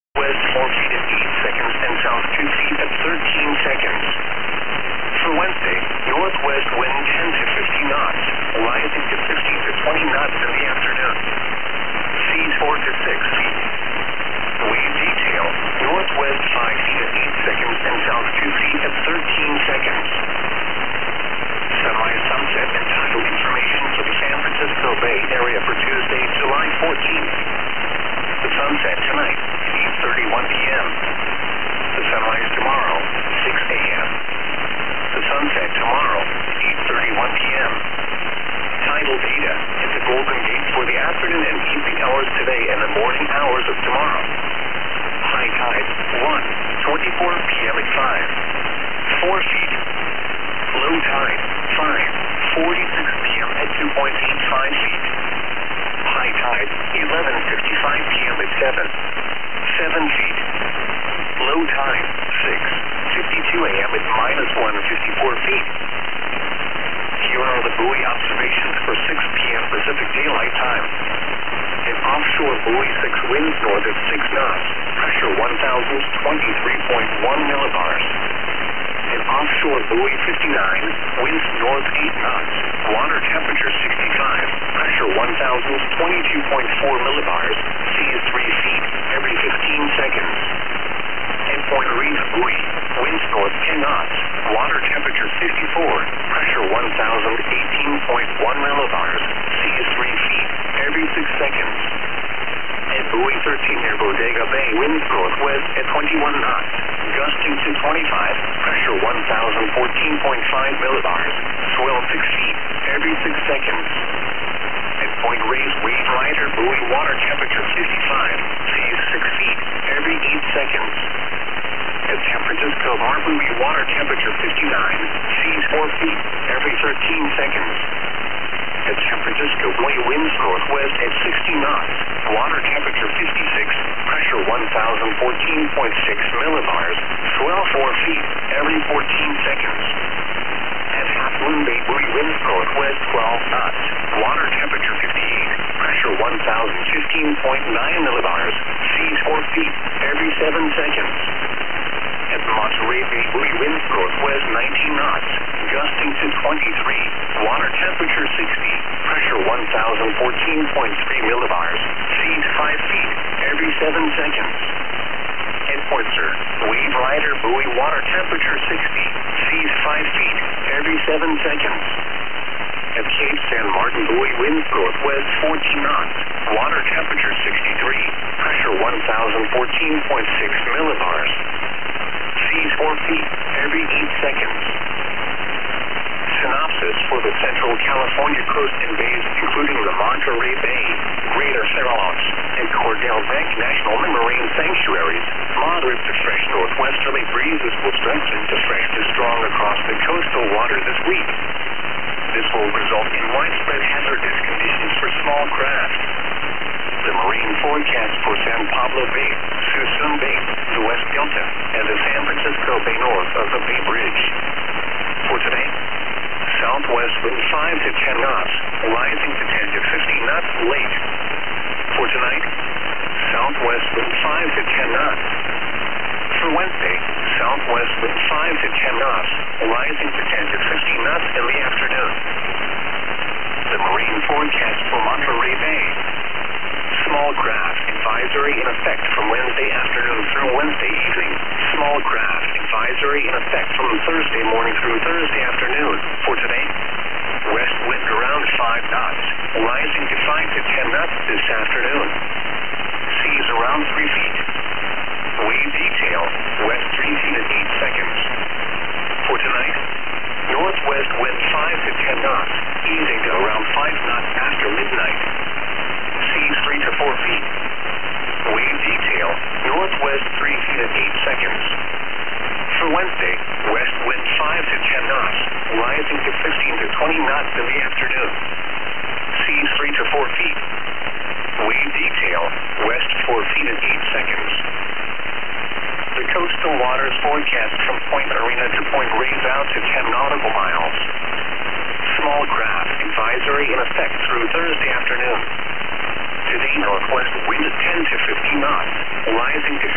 West 4 feet at 8 seconds and south 2 feet at 13 seconds. For Wednesday, northwest wind 10 to 15 knots, rising to 15 to 20 knots in the afternoon. Seas 4 to 6 feet. Wave detail, northwest 5 feet at 8 seconds and south 2 feet at 13 seconds. Sunrise, sunset, and tidal information for the San Francisco Bay Area for Tuesday, July 14th. The sunset tonight, 8:31 p.m. The sunrise tomorrow, 6 a.m. The sunset tomorrow, 8:31 p.m. Tidal data at the Golden Gate for the afternoon and evening hours today and the morning hours of tomorrow. High tide, 1:24 p.m. at 5, 4 feet. Low tide, 5:46 p.m. at 2.85 feet. High tide, 11:55 p.m. at 7 feet. Low tide, 6:52 a.m. at -154 feet. Here are the buoy observations for 6 p.m. Pacific Daylight Time. An offshore buoy 6 winds north at 6 knots, pressure 1,023.1 millibars. An offshore buoy 59, winds north 8 knots, water temperature 65, pressure 1,022.4 millibars, seas 3 feet every 15 seconds. Endpoint Reef buoy, winds north 10 knots, water temperature 54, pressure 1,018.1 millibars, seas 3 feet every 6 seconds. At buoy 13 near Bodega Bay, winds northwest at 21 knots, gusting to 25, pressure 1,014.5 millibars, swell 6 feet every 6 seconds. At Point Reyes, wave rider, buoy water temperature 55, seas 6 feet every 8 seconds. At San Francisco Bar, buoy water temperature 59, seas 4 feet every 13 seconds. At San Francisco, buoy winds northwest at 60 knots, water temperature 56, pressure 1,014.6 millibars, swell 4 feet every 14 seconds. At Half Moon Bay, buoy winds northwest 12 knots, water temperature 58, pressure 1,015.9 millibars, seas 4 feet every 7 seconds. At Monterey Bay, buoy winds northwest 19 knots, gusting to 23, water temperature 60, pressure 1,014.3 millibars, seas 5 feet every 7 seconds. At Point Sur, wave rider, buoy water temperature 60, seas 5 feet every 7 seconds. At Cape San Martin, buoy winds northwest 14 knots, water temperature 63, pressure 1,014.6 millibars, seas 4 feet every 8 seconds. Synopsis for the Central California coast and bays, including the Monterey Bay, Greater Farallones, and Cordell Bank National Marine Sanctuaries. Moderate to fresh northwesterly breezes will strengthen to fresh to strong across the coastal water this week. This will result in widespread hazardous conditions for small craft. The marine forecast for San Pablo Bay, Suisun Bay, the West Delta, and the San Francisco Bay north of the Bay Bridge. For today, southwest wind 5 to 10 knots, rising to 10 to 15 knots late. For tonight, southwest wind 5 to 10 knots. For Wednesday, southwest wind 5 to 10 knots, rising to 10 to 15 knots in the afternoon. The marine forecast for Monterey Bay. Small craft advisory in effect from Wednesday afternoon through Wednesday evening. Small craft advisory in effect from Thursday morning through Thursday afternoon. For today, west wind around 5 knots, rising to 5 to 10 knots this afternoon. Seas around 3 feet. Wave detail, west 3 feet at 8 seconds. For tonight, northwest wind 5 to 10 knots, easing to around 5 knots after midnight. Seas 3 to 4 feet. Wave detail, northwest 3 feet at 8 seconds. For Wednesday, west wind 5 to 10 knots, rising to 15 to 20 knots in the afternoon. Seas 3 to 4 feet. Wave detail, west 4 feet at 8 seconds. The coastal waters forecast from Point Arena to Point Reyes out to 10 nautical miles. Small craft advisory in effect through Thursday afternoon. Today, northwest wind 10 to 15 knots, rising to